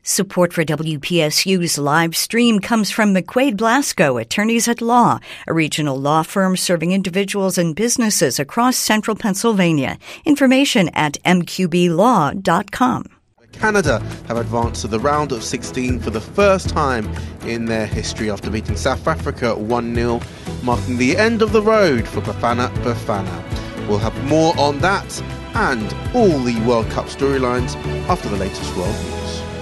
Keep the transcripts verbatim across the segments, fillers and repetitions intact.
Support for W P S U's live stream comes from McQuaid Blasco, Attorneys at Law, a regional law firm serving individuals and businesses across central Pennsylvania. Information at m q b law dot com. Canada have advanced to the round of sixteen for the first time in their history after beating South Africa one nil, marking the end of the road for Bafana Bafana. We'll have more on that and all the World Cup storylines after the latest world news.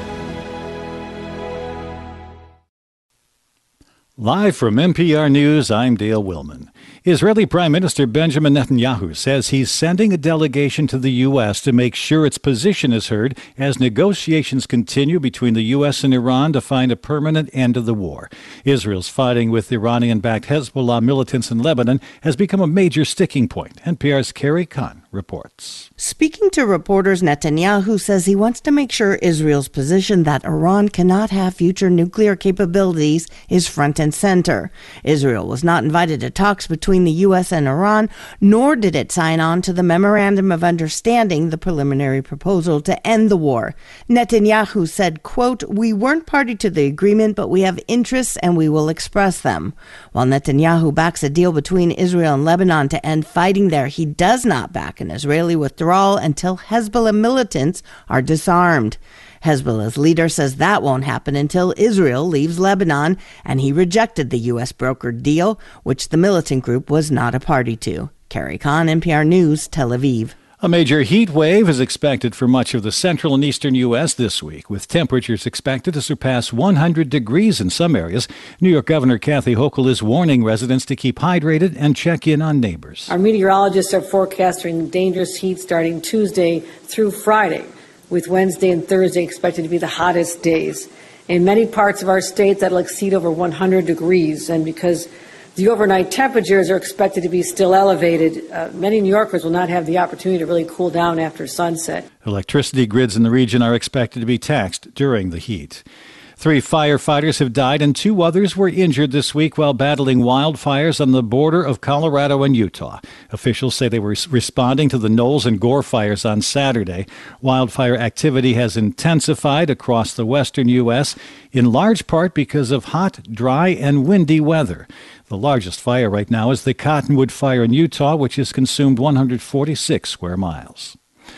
Live from N P R News, I'm Dale Willman. Israeli Prime Minister Benjamin Netanyahu says he's sending a delegation to the U S to make sure its position is heard as negotiations continue between the U S and Iran to find a permanent end to the war. Israel's fighting with Iranian-backed Hezbollah militants in Lebanon has become a major sticking point. N P R's Carrie Kahn reports. Speaking to reporters, Netanyahu says he wants to make sure Israel's position that Iran cannot have future nuclear capabilities is front and center. Israel was not invited to talks between the U S and Iran, nor did it sign on to the Memorandum of Understanding, the preliminary proposal to end the war. Netanyahu said, quote, "We weren't party to the agreement, but we have interests and we will express them." While Netanyahu backs a deal between Israel and Lebanon to end fighting there, he does not back an Israeli withdrawal until Hezbollah militants are disarmed. Hezbollah's leader says that won't happen until Israel leaves Lebanon, and he rejected the U S brokered deal, which the militant group was not a party to. Carrie Kahn, N P R News, Tel Aviv. A major heat wave is expected for much of the central and eastern U S this week, with temperatures expected to surpass one hundred degrees in some areas. New York Governor Kathy Hochul is warning residents to keep hydrated and check in on neighbors. Our meteorologists are forecasting dangerous heat starting Tuesday through Friday, with Wednesday and Thursday expected to be the hottest days. In many parts of our state, that'll exceed over one hundred degrees, and because the overnight temperatures are expected to be still elevated, uh, many New Yorkers will not have the opportunity to really cool down after sunset. Electricity grids in the region are expected to be taxed during the heat. Three firefighters have died and two others were injured this week while battling wildfires on the border of Colorado and Utah. Officials say they were responding to the Knowles and Gore fires on Saturday. Wildfire activity has intensified across the western U S, in large part because of hot, dry, and windy weather. The largest fire right now is the Cottonwood Fire in Utah, which has consumed one hundred forty-six square miles.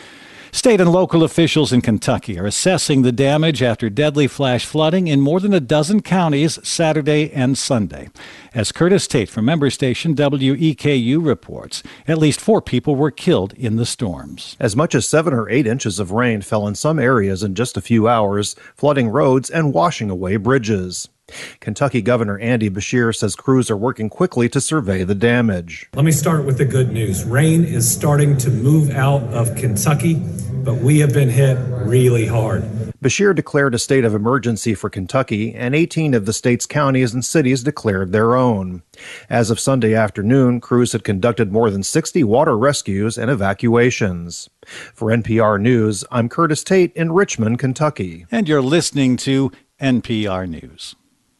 State and local officials in Kentucky are assessing the damage after deadly flash flooding in more than a dozen counties Saturday and Sunday. As Curtis Tate from member station W E K U reports, at least four people were killed in the storms. As much as seven or eight inches of rain fell in some areas in just a few hours, flooding roads and washing away bridges. Kentucky Governor Andy Beshear says crews are working quickly to survey the damage. Let me start with the good news. Rain is starting to move out of Kentucky, but we have been hit really hard. Beshear declared a state of emergency for Kentucky, and eighteen of the state's counties and cities declared their own. As of Sunday afternoon, crews had conducted more than sixty water rescues and evacuations. For N P R News, I'm Curtis Tate in Richmond, Kentucky. And you're listening to N P R News.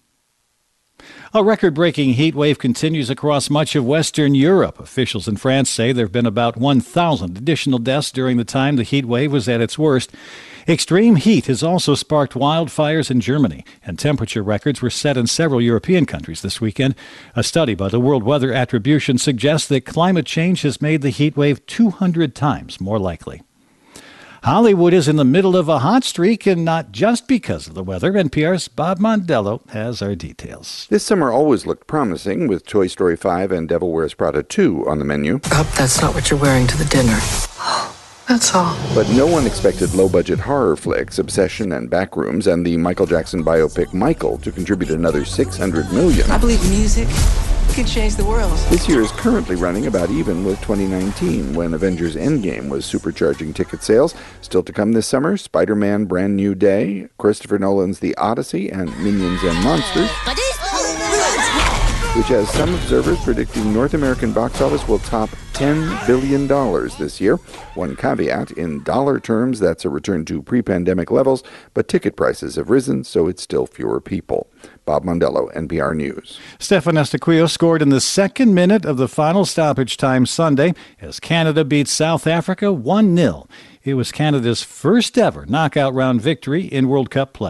A record-breaking heat wave continues across much of Western Europe. Officials in France say there have been about one thousand additional deaths during the time the heat wave was at its worst. Extreme heat has also sparked wildfires in Germany, and temperature records were set in several European countries this weekend. A study by the World Weather Attribution suggests that climate change has made the heat wave two hundred times more likely. Hollywood is in the middle of a hot streak, and not just because of the weather. N P R's Bob Mondello has our details. This summer always looked promising, with Toy Story five and Devil Wears Prada two on the menu. I hope that's not what you're wearing to the dinner. That's all. But no one expected low-budget horror flicks, Obsession and Backrooms, and the Michael Jackson biopic Michael to contribute another six hundred million dollars. I believe music can change the world. This year is currently running about even with twenty nineteen, when Avengers Endgame was supercharging ticket sales. Still to come this summer, Spider-Man Brand New Day, Christopher Nolan's The Odyssey, and Minions and Monsters, which has some observers predicting North American box office will top ten billion dollars this year. One caveat, in dollar terms, that's a return to pre-pandemic levels, but ticket prices have risen, so it's still fewer people. Bob Mondello, N P R News. Stefan Estaquillo scored in the second minute of the final stoppage time Sunday as Canada beat South Africa one nil. It was Canada's first ever knockout round victory in World Cup play.